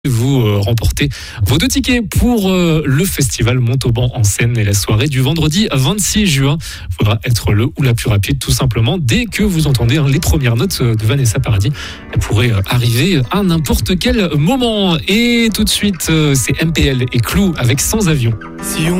Vous remportez vos 2 tickets pour le festival Montauban en scène et la soirée du vendredi 26 juin. Il faudra être le ou la plus rapide tout simplement. Dès que vous entendez les premières notes de Vanessa Paradis, elles pourraient arriver à n'importe quel moment. Et tout de suite, c'est MPL et Clou avec Sans Avion. Si on